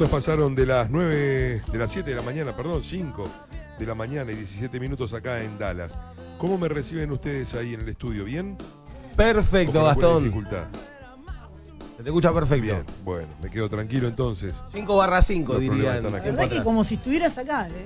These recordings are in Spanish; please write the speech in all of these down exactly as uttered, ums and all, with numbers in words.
minutos pasaron de las nueve, de las siete de la mañana, perdón, cinco de la mañana y diecisiete minutos acá en Dallas. ¿Cómo me reciben ustedes ahí en el estudio? ¿Bien? Perfecto, Gastón. Dificultad? Se te escucha perfecto. Bien, bueno, me quedo tranquilo entonces. cinco barra cinco, dirían. La verdad que como si estuvieras acá, ¿eh?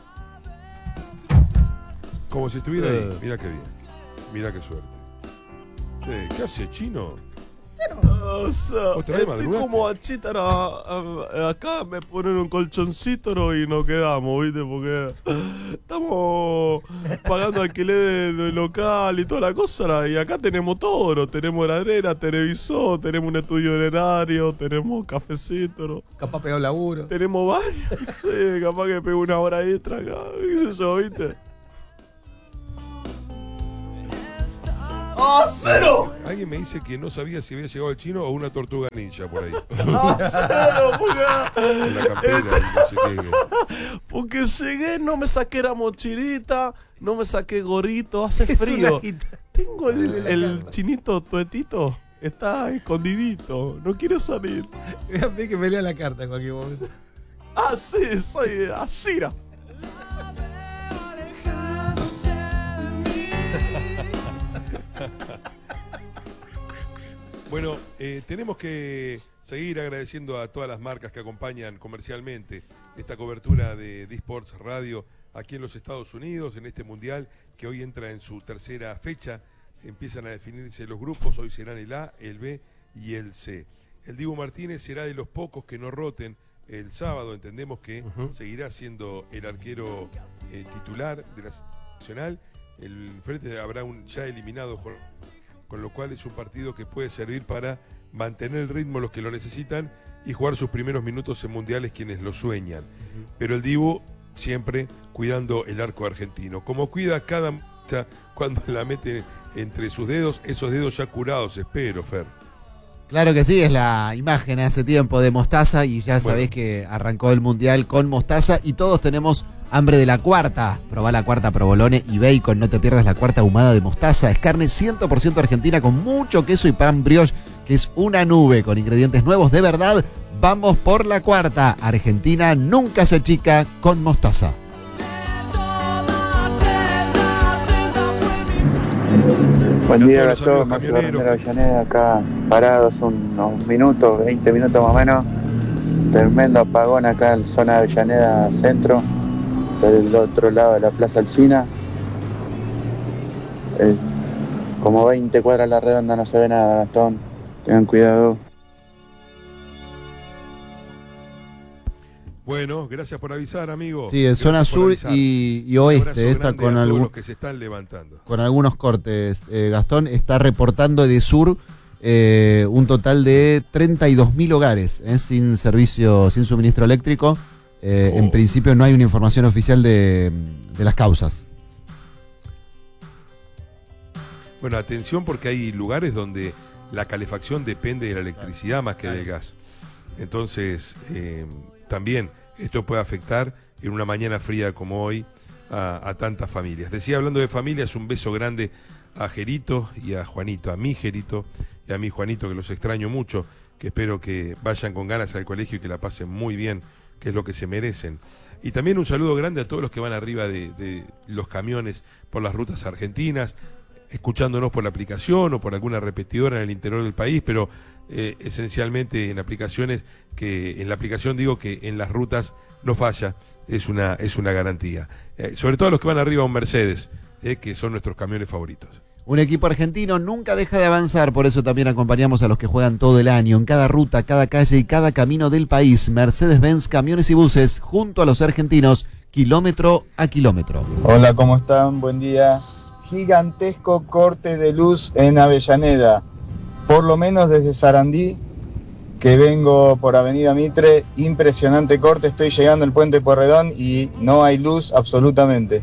Como si estuviera Sí. ahí. Mira qué bien. Mira qué suerte. Sí, ¿qué hace, Chino? Cero. O sea, ¿Otra vez estoy madrugaste? como a chitara, a- a- acá me ponen un colchoncito ¿no? y nos quedamos, ¿viste? Porque estamos pagando alquiler de, de local y toda la cosa. Y acá tenemos todo, ¿no? Tenemos heladera, televisor, tenemos un estudio horario, tenemos cafecito, ¿no? Capaz pegado laburo. Tenemos varios. Sí, capaz que pego una hora extra acá, qué sé yo, ¿viste? ¡Ah, cero! Alguien me dice que no sabía si había llegado el Chino o una tortuga ninja por ahí. ¡Ah, cero! Porque... En la campera, y no sé qué. Porque llegué, no me saqué la mochilita, no me saqué gorrito, hace Es frío. una gita- Tengo el, Dale la el cámara. chinito tuetito, está escondidito, no quiere salir. Fíjate que me lea la carta en cualquier momento. Ah, sí, soy Asira. Bueno, eh, tenemos que seguir agradeciendo a todas las marcas que acompañan comercialmente esta cobertura de D-Sports Radio aquí en los Estados Unidos, en este mundial que hoy entra en su tercera fecha. Empiezan a definirse los grupos, hoy serán el A, el B y el C. El Dibu Martínez será de los pocos que no roten el sábado, entendemos que Uh-huh. seguirá siendo el arquero eh, titular de la Nacional. El frente habrá un ya eliminado Jorge, con lo cual es un partido que puede servir para mantener el ritmo los que lo necesitan y jugar sus primeros minutos en mundiales quienes lo sueñan. Pero el Dibu siempre cuidando el arco argentino, como cuida cada m- cuando la mete entre sus dedos, esos dedos ya curados, espero, Fer. Claro que sí, es la imagen hace tiempo de Mostaza y ya Bueno. sabés que arrancó el Mundial con Mostaza y todos tenemos hambre de la cuarta. Probá la cuarta provolone y bacon, no te pierdas la cuarta ahumada de Mostaza. Es carne cien por ciento argentina con mucho queso y pan brioche, que es una nube con ingredientes nuevos de verdad. Vamos por la cuarta. Argentina nunca se achica con Mostaza. Buen día, Todos los Gastón. amigos Máximo camioneros. Romero Avellaneda, acá parados unos minutos, veinte minutos más o menos. Tremendo apagón acá en zona de Avellaneda Centro, del otro lado de la Plaza Alsina. Eh, como veinte cuadras a la redonda, no se ve nada, Gastón. Tengan cuidado. Bueno, gracias por avisar, amigo. Sí, en zona Gracias por sur avisar. y, y Un oeste, abrazo esta grande con, a todos algún, los que se están levantando. con algunos cortes. Eh, Gastón está reportando de sur eh, un total de treinta y dos mil hogares eh, sin servicio, sin suministro eléctrico. Eh, Oh. En principio no hay una información oficial de, de las causas. Bueno, atención porque hay lugares donde la calefacción depende de la electricidad más que del gas. Entonces, eh, también esto puede afectar en una mañana fría como hoy a, a tantas familias. Decía, hablando de familias, un beso grande a Gerito y a Juanito, a mi Gerito y a mi Juanito, que los extraño mucho, que espero que vayan con ganas al colegio y que la pasen muy bien, que es lo que se merecen. Y también un saludo grande a todos los que van arriba de, de los camiones por las rutas argentinas, escuchándonos por la aplicación o por alguna repetidora en el interior del país, pero eh, esencialmente en aplicaciones que, en la aplicación digo que en las rutas no falla, es una, es una garantía. Eh, sobre todo los que van arriba a un Mercedes, eh, que son nuestros camiones favoritos. Un equipo argentino nunca deja de avanzar, por eso también acompañamos a los que juegan todo el año, en cada ruta, cada calle y cada camino del país. Mercedes-Benz Camiones y Buses, junto a los argentinos, kilómetro a kilómetro. Hola, ¿cómo están? Buen día. Gigantesco corte de luz en Avellaneda, por lo menos desde Sarandí, que vengo por Avenida Mitre, impresionante corte, estoy llegando al puente Pueyrredón y no hay luz absolutamente.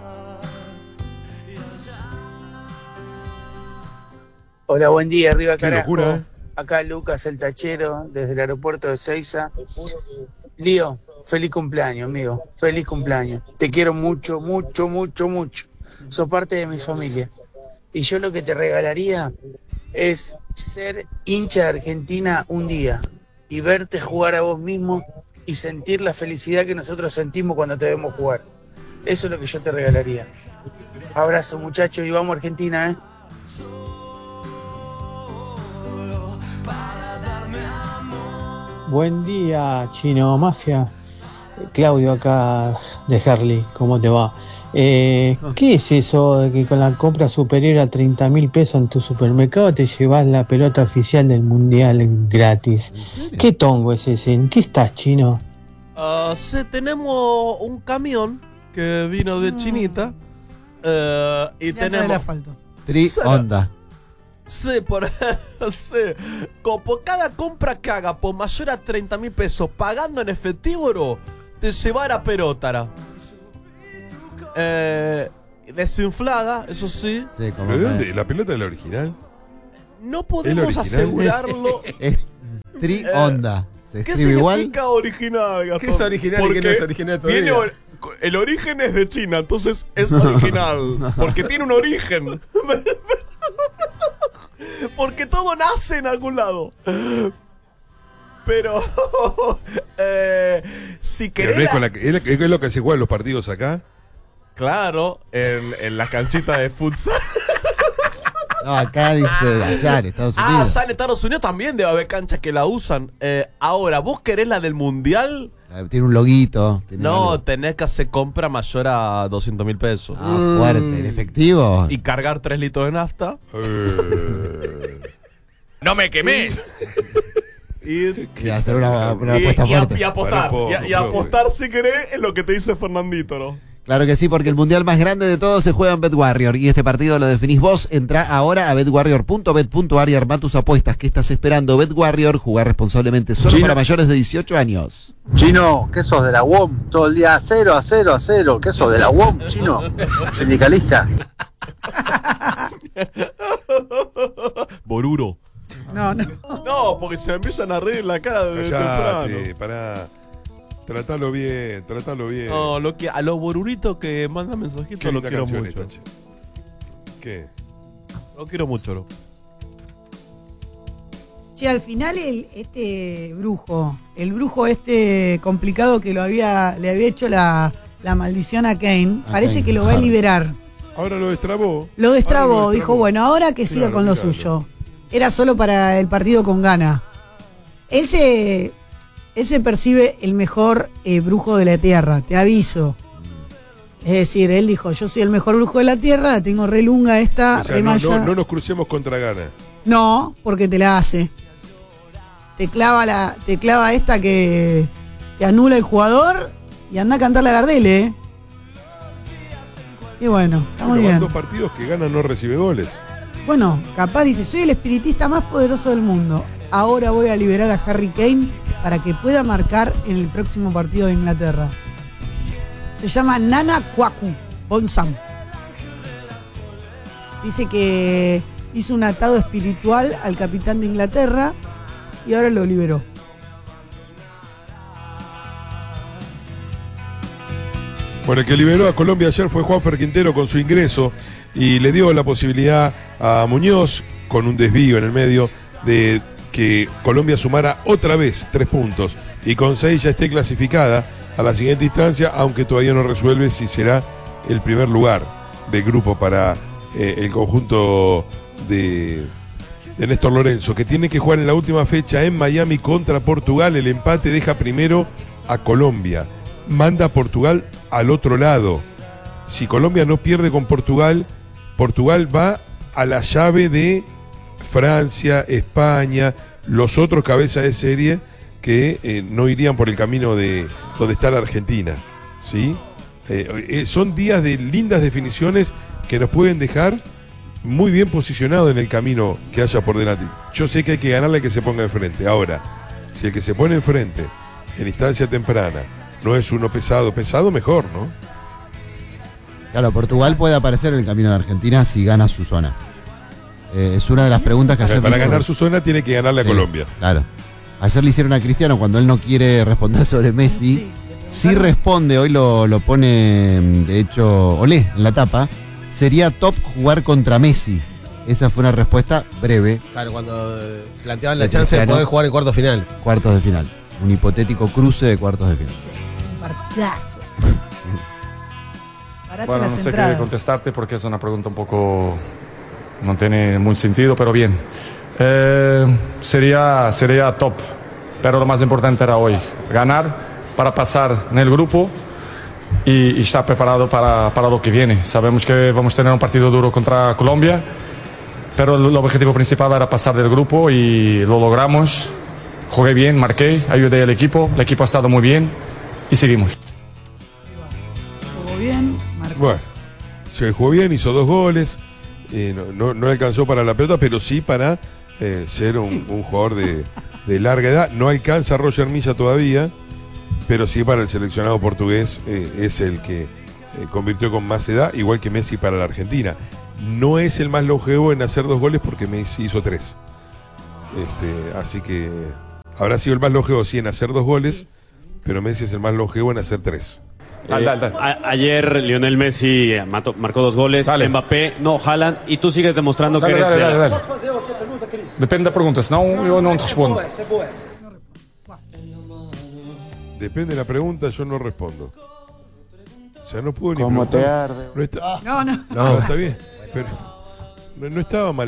Hola, buen día, arriba Qué carajo. locura, ¿eh? Acá Lucas el Tachero, desde el aeropuerto de Seiza. Lío, feliz cumpleaños, amigo. Feliz cumpleaños. Te quiero mucho, mucho, mucho, mucho. Sos parte de mi familia. Y yo lo que te regalaría es ser hincha de Argentina un día y verte jugar a vos mismo y sentir la felicidad que nosotros sentimos cuando te vemos jugar. Eso es lo que yo te regalaría. Abrazo, muchachos, y vamos a Argentina, ¿eh? Buen día, Chino Mafia. Claudio acá de Herley, ¿cómo te va? Eh, ¿Qué es eso de que con la compra superior a treinta mil pesos en tu supermercado te llevas la pelota oficial del mundial gratis? ¿Qué tongo es ese? ¿En qué estás, Chino? Uh, sí, tenemos un camión que vino de Chinita. Uh, y tenemos. El asfalto. Tri onda. Sí, por, sí. Como por cada compra que haga por mayor a treinta mil pesos pagando en efectivo, bro, te llevará pelota. Eh, desinflada, eso sí. Sí, como ¿Pero de dónde? ¿La pelota es la original? No podemos original? asegurarlo. Es tri onda. Se ¿Qué escribe igual. significa original, Gastón? ¿Qué es original y qué no es original todavía? Viene or- el origen es de China, entonces es original. Porque tiene un origen. Porque todo nace en algún lado. Pero eh, si Pero querés. no es, con la, que- es, la- es lo que se juega en los partidos acá. Claro, en, en la canchita de futsal. No, acá dice allá en Estados Ah, Unidos. allá en Estados Unidos también debe haber canchas que la usan. Eh, ahora, ¿vos querés la del mundial? Tiene un loguito. Tiene No, algo. tenés que hacer compra mayor a doscientos mil pesos. Ah, fuerte. ¿En efectivo? Y cargar tres litros de nafta. Eh, ¡No me quemés! y, Y hacer una, una y- apuesta y a- fuerte. y apostar. Para un poco, y, a- y profe. apostar, si querés, en lo que te dice Fernandito, ¿no? Claro que sí, porque el mundial más grande de todos se juega en BetWarrior. Y este partido lo definís vos. Entrá ahora a bet warrior punto bet punto a r y armá tus apuestas. ¿Qué estás esperando? BetWarrior, jugar responsablemente solo Chino. para mayores de dieciocho años. Chino, ¿qué sos de la U O M? Todo el día a cero, a cero, a cero. ¿Qué sos de la U O M, Chino? Sindicalista. Boruro. No, no. No, porque se me empiezan a reír en la cara de Callate, temprano. pará. Tratalo bien, tratalo bien. No, lo que, a los boruritos que mandan mensajitos Qué lo linda quiero canción mucho. esta, che. ¿Qué? Lo quiero mucho, ¿no? Che, al final el, este brujo, el brujo este complicado que lo había, le había hecho la, la maldición a Kane, A parece Kane, que lo va a claro. liberar. Ahora lo destrabó. Lo destrabó, Ahora lo dijo, bueno, ahora que siga Claro, con lo claro. suyo. Era solo para el partido con Ghana. Él se, él se percibe el mejor eh, brujo de la tierra, te aviso. Es decir, él dijo, yo soy el mejor brujo de la tierra, la tengo re lunga esta, O sea, re no, malla. no, no nos crucemos contra Ghana. No, porque te la hace. Te clava la, te clava esta que te anula el jugador y anda a cantar la Gardel, ¿eh? Y bueno, está muy Bueno, van bien. dos partidos que Ghana no recibe goles. Bueno, capaz dice, soy el espiritista más poderoso del mundo. Ahora voy a liberar a Harry Kane para que pueda marcar en el próximo partido de Inglaterra. Se llama Nana Kwaku Bonsam. Dice que hizo un atado espiritual al capitán de Inglaterra y ahora lo liberó. Bueno, el que liberó a Colombia ayer fue Juanfer Quintero con su ingreso y le dio la posibilidad a Muñoz, con un desvío en el medio, de que Colombia sumara otra vez tres puntos y con seis ya esté clasificada a la siguiente instancia, aunque todavía no resuelve si será el primer lugar del grupo para eh, el conjunto de, de Néstor Lorenzo, que tiene que jugar en la última fecha en Miami contra Portugal. El empate deja primero a Colombia, manda a Portugal al otro lado. Si Colombia no pierde con Portugal, Portugal va a la llave de Francia, España, los otros cabezas de serie que eh, no irían por el camino de donde está la Argentina, ¿sí? Eh, eh, son días de lindas definiciones que nos pueden dejar muy bien posicionados en el camino que haya por delante. Yo sé que hay que ganarle al que se ponga enfrente. Ahora, si el que se pone enfrente en instancia temprana no es uno pesado, pesado, mejor, ¿no? Claro, Portugal puede aparecer en el camino de Argentina si gana su zona. Eh, es una de las preguntas que ayer Para le ganar hicieron. su zona tiene que ganarle Sí, a Colombia. Claro. Ayer le hicieron a Cristiano cuando él no quiere responder sobre Messi. Sí responde, hoy lo, lo pone, de hecho, Olé en la tapa. Sería top jugar contra Messi. Esa fue una respuesta breve, Claro, cuando eh, planteaban la De chance de Cristiano. poder jugar en cuarto final. cuartos de final. un hipotético cruce de cuartos de final. Es un partidazo. Barata Bueno, las no sé entradas. qué contestarte porque es una pregunta un poco... no tiene mucho sentido, pero bien. Eh, sería, sería top, pero lo más importante era hoy, ganar para pasar en el grupo y, y estar preparado para, para lo que viene. Sabemos que vamos a tener un partido duro contra Colombia, pero el, el objetivo principal era pasar del grupo y lo logramos. Jugué bien, marqué, ayudé al equipo, el equipo ha estado muy bien y seguimos. Jugó bien, marcó. Bueno, se jugó bien, hizo dos goles. Eh, no, no, no alcanzó para la pelota, pero sí para eh, ser un, un jugador de, de larga edad. No alcanza a Roger Milla todavía, pero sí para el seleccionado portugués eh, es el que eh, convirtió con más edad, igual que Messi para la Argentina. No es el más longevo en hacer dos goles porque Messi hizo tres. Este, así que habrá sido el más longevo sí en hacer dos goles, pero Messi es el más longevo en hacer tres. Dale, dale, dale. Eh, a- ayer Lionel Messi mató- marcó dos goles, Dale. Mbappé, no, Haaland, y tú sigues demostrando Dale, que eres dale, de la- dale, dale. Depende da pergunta, senão eu não te respondo. Depende de la pregunta, yo no respondo. O sea, no puedo ni ¿Cómo te preguntar. arde? No, está, No, no. no, está bien, pero no, no estaba mal.